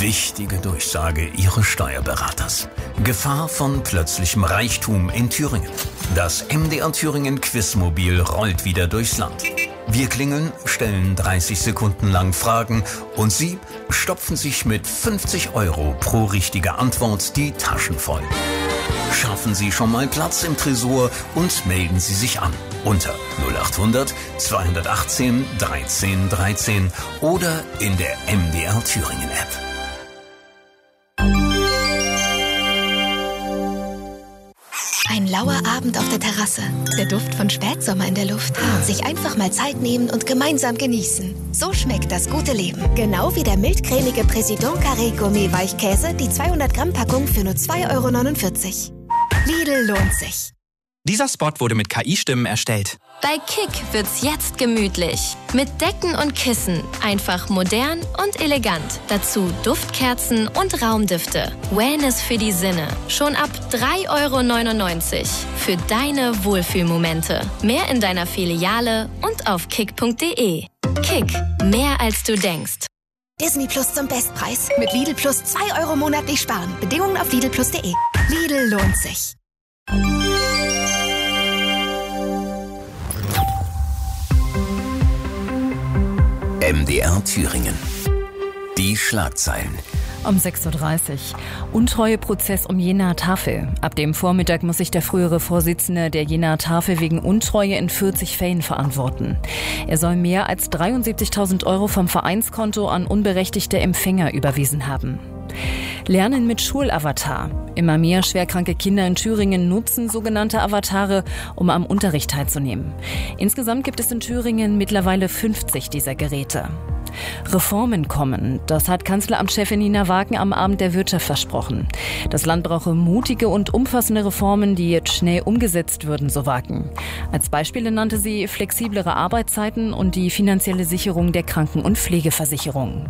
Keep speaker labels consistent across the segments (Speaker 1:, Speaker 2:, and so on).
Speaker 1: Wichtige Durchsage Ihres Steuerberaters. Gefahr von plötzlichem Reichtum in Thüringen. Das MDR Thüringen Quizmobil rollt wieder durchs Land. Wir klingeln, stellen 30 Sekunden lang Fragen und Sie stopfen sich mit 50 € pro richtige Antwort die Taschen voll. Schaffen Sie schon mal Platz im Tresor und melden Sie sich an unter 0800 218 13 13 oder in der MDR Thüringen App.
Speaker 2: Ein lauer Abend auf der Terrasse, der Duft von Spätsommer in der Luft. Sich einfach mal Zeit nehmen und gemeinsam genießen. So schmeckt das gute Leben. Genau wie der mildcremige Président Carré Gourmet Weichkäse, die 200 Gramm Packung für nur 2,49 €. Lidl lohnt sich.
Speaker 3: Dieser Spot wurde mit KI-Stimmen erstellt.
Speaker 4: Bei Kick wird's jetzt gemütlich. Mit Decken und Kissen. Einfach modern und elegant. Dazu Duftkerzen und Raumdüfte. Wellness für die Sinne. Schon ab 3,99 € für deine Wohlfühlmomente. Mehr in deiner Filiale und auf kick.de. Kick. Mehr als du denkst.
Speaker 2: Disney Plus zum Bestpreis. Mit Lidl Plus 2 € monatlich sparen. Bedingungen auf lidlplus.de. Lidl lohnt sich.
Speaker 1: MDR Thüringen. Die Schlagzeilen.
Speaker 5: Um 6:30 Uhr. Untreueprozess um Jenaer Tafel. Ab dem Vormittag muss sich der frühere Vorsitzende der Jenaer Tafel wegen Untreue in 40 Fällen verantworten. Er soll mehr als 73.000 € vom Vereinskonto an unberechtigte Empfänger überwiesen haben. Lernen mit Schulavatar. Immer mehr schwerkranke Kinder in Thüringen nutzen sogenannte Avatare, um am Unterricht teilzunehmen. Insgesamt gibt es in Thüringen mittlerweile 50 dieser Geräte. Reformen kommen. Das hat Kanzleramtschefin Nina Wagen am Abend der Wirtschaft versprochen. Das Land brauche mutige und umfassende Reformen, die jetzt schnell umgesetzt würden, so Wagen. Als Beispiele nannte sie flexiblere Arbeitszeiten und die finanzielle Sicherung der Kranken- und Pflegeversicherung.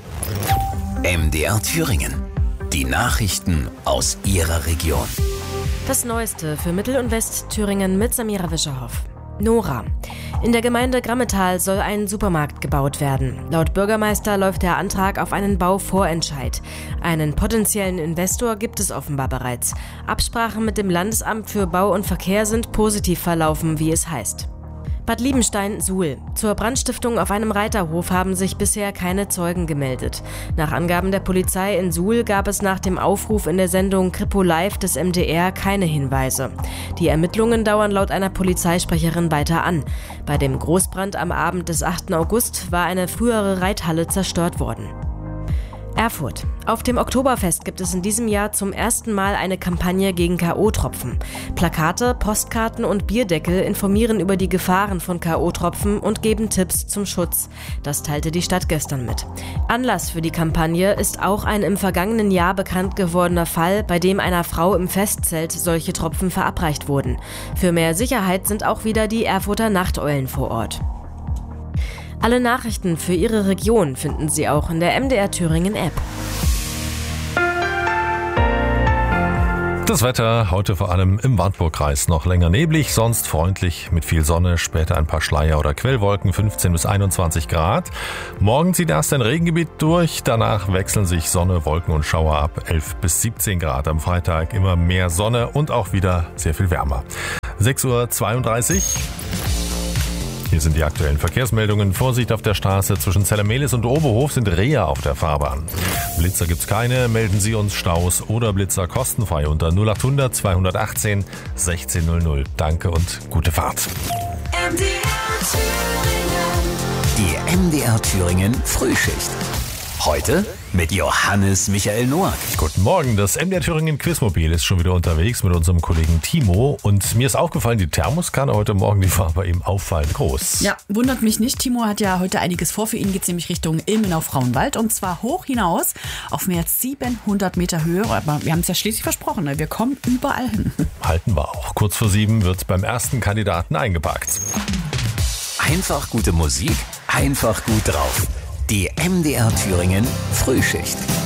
Speaker 1: MDR Thüringen. Die Nachrichten aus Ihrer Region.
Speaker 6: Das Neueste für Mittel- und Westthüringen mit Samira Wischerhoff. Nora. In der Gemeinde Grammetal soll ein Supermarkt gebaut werden. Laut Bürgermeister läuft der Antrag auf einen Bauvorentscheid. Einen potenziellen Investor gibt es offenbar bereits. Absprachen mit dem Landesamt für Bau und Verkehr sind positiv verlaufen, wie es heißt. Bad Liebenstein-Suhl. Zur Brandstiftung auf einem Reiterhof haben sich bisher keine Zeugen gemeldet. Nach Angaben der Polizei in Suhl gab es nach dem Aufruf in der Sendung Kripo Live des MDR keine Hinweise. Die Ermittlungen dauern laut einer Polizeisprecherin weiter an. Bei dem Großbrand am Abend des 8. August war eine frühere Reithalle zerstört worden. Erfurt. Auf dem Oktoberfest gibt es in diesem Jahr zum ersten Mal eine Kampagne gegen K.O.-Tropfen. Plakate, Postkarten und Bierdeckel informieren über die Gefahren von K.O.-Tropfen und geben Tipps zum Schutz. Das teilte die Stadt gestern mit. Anlass für die Kampagne ist auch ein im vergangenen Jahr bekannt gewordener Fall, bei dem einer Frau im Festzelt solche Tropfen verabreicht wurden. Für mehr Sicherheit sind auch wieder die Erfurter Nachteulen vor Ort. Alle Nachrichten für Ihre Region finden Sie auch in der MDR Thüringen App.
Speaker 7: Das Wetter heute vor allem im Wartburgkreis noch länger neblig, sonst freundlich mit viel Sonne, später ein paar Schleier- oder Quellwolken, 15 bis 21 Grad. Morgen zieht erst ein Regengebiet durch, danach wechseln sich Sonne, Wolken und Schauer ab, 11 bis 17 Grad. Am Freitag immer mehr Sonne und auch wieder sehr viel wärmer. 6:32 Uhr. Hier sind die aktuellen Verkehrsmeldungen. Vorsicht auf der Straße zwischen Zellermehlis und Oberhof sind Reher auf der Fahrbahn. Blitzer gibt's keine, melden Sie uns Staus oder Blitzer kostenfrei unter 0800 218 1600. Danke und gute Fahrt.
Speaker 1: Die MDR Thüringen Frühschicht. Heute mit Johannes Michael Noack.
Speaker 7: Guten Morgen, das MDR Thüringen Quizmobil ist schon wieder unterwegs mit unserem Kollegen Timo. Und mir ist aufgefallen, die Thermoskanne heute Morgen, die war bei ihm auffallend groß.
Speaker 8: Ja, wundert mich nicht. Timo hat ja heute einiges vor. Für ihn geht es nämlich Richtung Ilmenau-Frauenwald und zwar hoch hinaus auf mehr als 700 Meter Höhe. Aber wir haben es ja schließlich versprochen, wir kommen überall hin.
Speaker 7: Halten wir auch. Kurz vor 7 wird beim ersten Kandidaten eingepackt.
Speaker 1: Einfach gute Musik, einfach gut drauf. Die MDR Thüringen Frühschicht.